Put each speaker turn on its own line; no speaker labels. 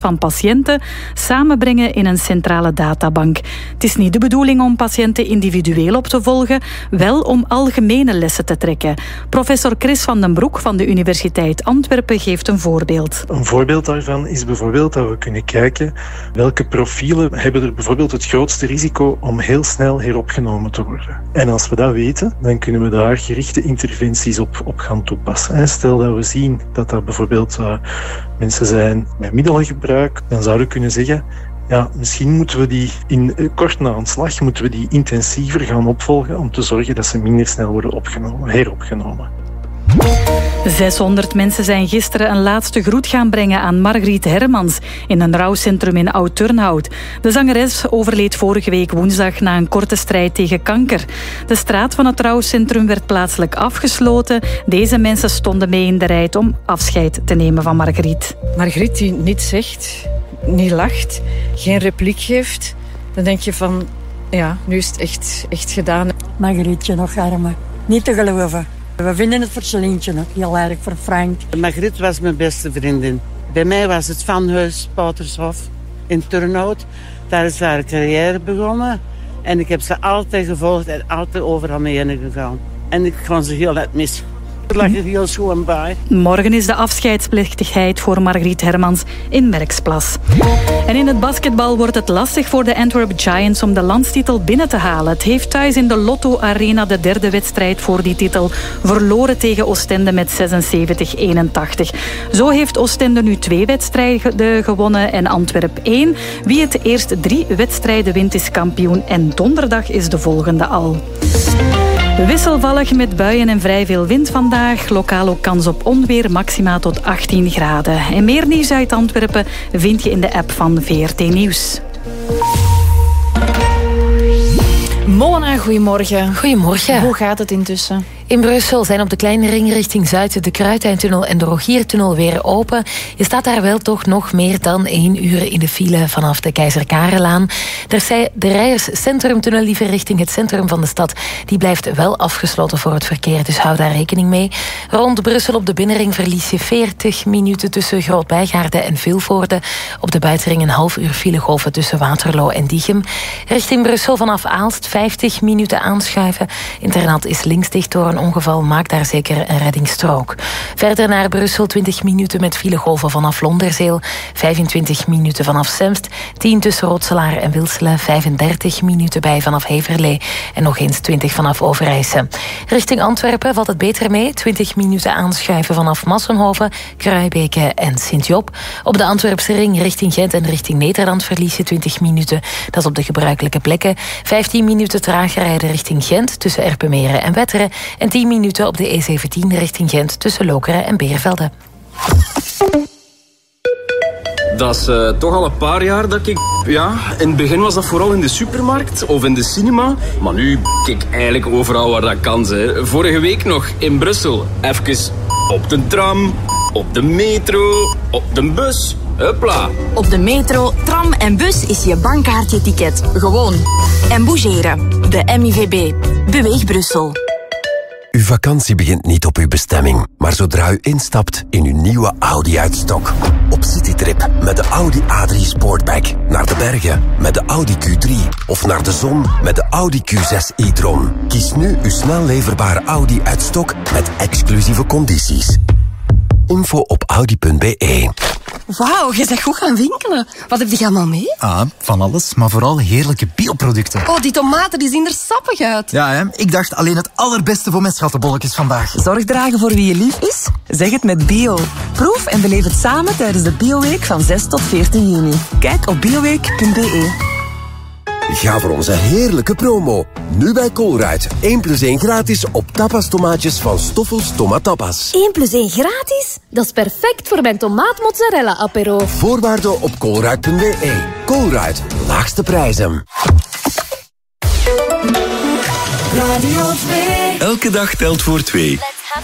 van patiënten samenbrengen in een centrale databank. Het is niet de bedoeling om patiënten individueel op te volgen, wel om algemene lessen te trekken. Professor Chris van den Broek van de Universiteit Antwerpen geeft een voorbeeld.
Een voorbeeld daarvan is bijvoorbeeld dat we kunnen kijken welke profielen hebben er bijvoorbeeld het grootste risico om heel snel heropgenomen te worden. En als we dat weten, dan kunnen we daar gerichte interventies op gaan toepassen. Stel dat we zien dat dat bijvoorbeeld mensen zijn met middelengebruik, dan zouden we kunnen zeggen, ja, misschien moeten we die kort na aanslag intensiever gaan opvolgen om te zorgen dat ze minder snel worden heropgenomen.
600 mensen zijn gisteren een laatste groet gaan brengen aan Margriet Hermans in een rouwcentrum in Oud-Turnhout. De zangeres overleed vorige week woensdag na een korte strijd tegen kanker. De straat van het rouwcentrum werd plaatselijk afgesloten. Deze mensen stonden mee in de rij om afscheid te nemen van Margriet.
Margriet die niets zegt, niet lacht, geen repliek geeft. Dan denk je van, ja, nu is het echt gedaan.
Margrietje nog arme. Niet te geloven. We vinden het voor Celientje nog heel erg, voor Frank.
Margriet was mijn beste vriendin. Bij mij was het Vanhuis Poutershof in Turnhout. Daar is haar carrière begonnen. En ik heb ze altijd gevolgd en altijd overal mee heen gegaan. En ik kon ze heel net missen. Er lag er heel schoon bij.
Morgen is de afscheidsplechtigheid voor Margriet Hermans in Merksplas. En in het basketbal wordt het lastig voor de Antwerp Giants om de landstitel binnen te halen. Het heeft thuis in de Lotto Arena de derde wedstrijd voor die titel verloren tegen Oostende met 76-81. Zo heeft Oostende nu 2 wedstrijden gewonnen en Antwerp 1. Wie het eerst 3 wedstrijden wint is kampioen en donderdag is de volgende al. Wisselvallig met buien en vrij veel wind vandaag. Lokaal ook kans op onweer, maxima tot 18 graden. En meer nieuws uit Antwerpen vind je in de app van VRT Nieuws.
Moana, goedemorgen.
Goedemorgen.
Hoe gaat het intussen?
In Brussel zijn op de kleine ring richting Zuid de Kruidtuintunnel en de Rogiertunnel weer open. Je staat daar wel toch nog meer dan 1 uur in de file vanaf de Keizer Karelaan. De Rijers Centrumtunnel liever richting het centrum van de stad. Die blijft wel afgesloten voor het verkeer, dus hou daar rekening mee. Rond Brussel op de binnenring verlies je 40 minuten tussen Groot-Bijgaarde en Vilvoorde. Op de buitenring een half uur filegolven tussen Waterloo en Diegem. Richting Brussel vanaf Aalst 50 minuten aanschuiven. Internaat is links dicht door een ongeval, maakt daar zeker een reddingsstrook. Verder naar Brussel 20 minuten met filegolven vanaf Londerzeel, 25 minuten vanaf Semst, 10 tussen Rotselaar en Wilselen, 35 minuten bij vanaf Heverlee en nog eens 20 vanaf Overijse. Richting Antwerpen valt het beter mee, 20 minuten aanschuiven vanaf Massenhoven, Kruibeke en Sint-Job. Op de Antwerpse ring richting Gent en richting Nederland verlies je 20 minuten, dat is op de gebruikelijke plekken. 15 minuten trager rijden richting Gent tussen Erpenmeren en Wetteren en 10 minuten op de E17 richting Gent tussen Lokeren en Beervelde.
Dat is toch al een paar jaar dat ik... Ja, in het begin was dat vooral in de supermarkt of in de cinema. Maar nu ik eigenlijk overal waar dat kan. Hè. Vorige week nog in Brussel. Even op de tram, op de metro, op de bus. Hupla.
Op de metro, tram en bus is je bankkaartje-ticket gewoon. En bougeren. De MIVB. Beweeg Brussel.
Uw vakantie begint niet op uw bestemming, maar zodra u instapt in uw nieuwe Audi uit stok. Op citytrip met de Audi A3 Sportback. Naar de bergen met de Audi Q3. Of naar de zon met de Audi Q6 e-tron. Kies nu uw snel leverbare Audi uit stok met exclusieve condities. Info op audi.be.
Wauw, je bent goed gaan winkelen. Wat heb je allemaal mee?
Ah, van alles, maar vooral heerlijke bioproducten.
Oh, die tomaten die zien er sappig uit.
Ja, hè? Ik dacht alleen het allerbeste voor mijn schattenbolletjes vandaag.
Zorg dragen voor wie je lief is? Zeg het met bio. Proef en beleef het samen tijdens de Bioweek van 6 tot 14 juni. Kijk op bioweek.be.
Ga voor onze heerlijke promo. Nu bij Colruyt. 1+1 gratis op tapas tomaatjes van Stoffels Tomatapas.
1+1 gratis? Dat is perfect voor mijn tomaat-mozzarella apero.
Voorwaarden op colruyt.be. Colruyt, laagste prijzen.
Radio 2. Elke dag telt voor 2.